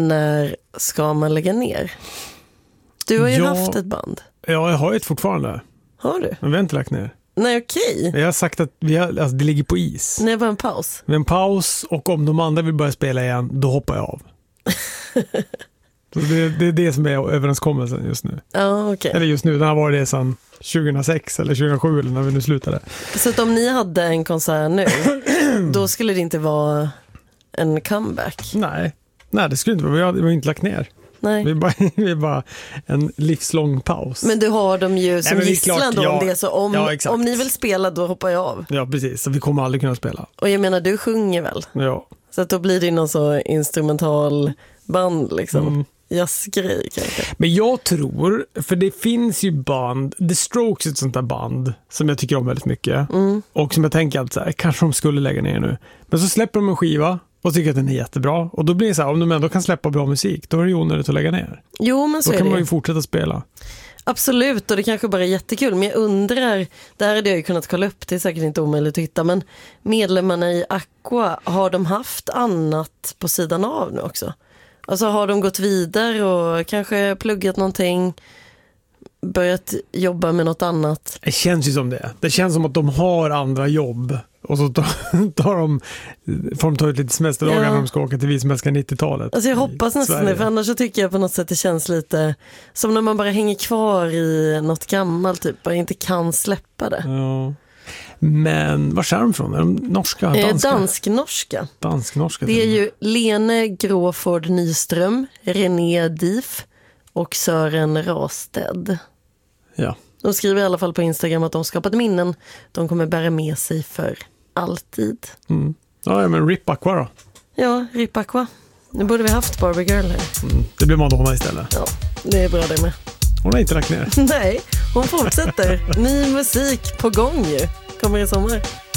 när ska man lägga ner? Du har ju haft ett band. Ja, jag har ett fortfarande. Har du? Men vi har inte lagt ner. Nej, okej. Jag har sagt att det ligger på is. Nej, bara en paus. En paus, och om de andra vill börja spela igen, då hoppar jag av. Så det är det som är överenskommelsen just nu. Ja, okej. Eller just nu, den har varit det sedan 2006 eller 2007 eller när vi nu slutade. Så att om ni hade en konsert nu, då skulle det inte vara en comeback? Nej, det skulle inte vara. Vi har inte lagt ner. Nej. Vi är bara en livslång paus. Men du har dem ju som gisslan då, om det är så. Om ni vill spela, då hoppar jag av. Ja, precis. Så vi kommer aldrig kunna spela. Och jag menar, du sjunger väl? Ja. Så att då blir det någon så instrumental band liksom. Jazzgrej kanske. Men jag tror, för det finns ju band, The Strokes är ett sånt där band som jag tycker om väldigt mycket. Och som jag tänker att så här, kanske de skulle lägga ner nu. Men så släpper de en skiva och tycker att den är jättebra. Och då blir det så här, om de ändå kan släppa bra musik, då är det ju onödigt att lägga ner. Jo, men så då är kan det. Man ju fortsätta spela. Absolut, och det kanske bara är jättekul. Men jag undrar, där hade jag ju kunnat kolla upp, det är säkert inte omöjligt att hitta, men medlemmarna i Aqua, har de haft annat på sidan av nu också? Alltså har de gått vidare och kanske pluggat någonting, börjat jobba med något annat? Det känns ju som det. Det känns som att de har andra jobb. Och så får de ta ut lite semesterdagar när de ska åka till Vismäska 90-talet. Alltså jag hoppas nästan det, för annars så tycker jag på något sätt det känns lite som när man bara hänger kvar i något gammalt typ och inte kan släppa det. Ja. Men var är de från? Är de norska? Dansk-norska. Dansk-norska. Det är ju Lene Gråford Nyström, René Dief och Sören Rasted. Ja. De skriver i alla fall på Instagram att de skapat minnen de kommer bära med sig för alltid. Ja, men Rip Aqua då? Ja, Rip Aqua. Nu borde vi haft Barbie Girl här. Det blir Madonna istället. Ja, det är bra det med. Hon har inte lagt ner. Nej, hon fortsätter. Ny musik på gång ju. Kommer i sommar.